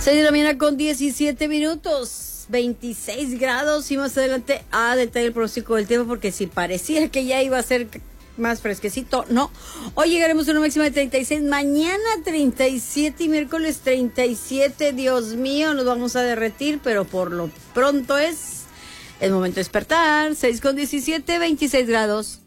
6 de la mañana con 17 minutos, 26 grados y más adelante a detalle el pronóstico del tiempo porque si parecía que ya iba a ser más fresquecito, no. Hoy llegaremos a una máxima de 36, mañana 37 y miércoles 37, Dios mío, nos vamos a derretir, pero por lo pronto es el momento de despertar, 6 con 17, 26 grados.